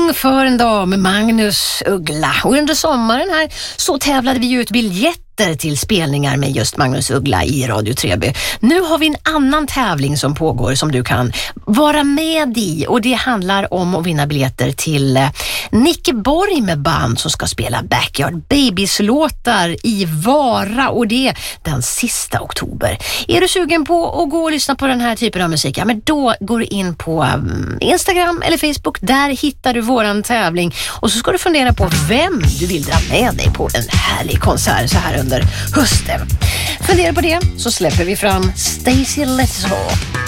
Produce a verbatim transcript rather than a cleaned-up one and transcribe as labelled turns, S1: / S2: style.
S1: Tävling för en dag med Magnus Uggla. Och under sommaren här så tävlade vi ut biljetter till spelningar med just Magnus Uggla i Radio Treby. Nu har vi en annan tävling som pågår som du kan vara med i, och det handlar om att vinna biljetter till eh, Nicke Borg med band som ska spela Backyard Babies-låtar i Vara, och det den sista oktober. Är du sugen på att gå och lyssna på den här typen av musik? Ja, men då går du in på um, Instagram eller Facebook. Där hittar du våran tävling, och så ska du fundera på vem du vill dra med dig på en härlig konsert så här under hösten. Fundera på det, så släpper vi fram Stacey Letso.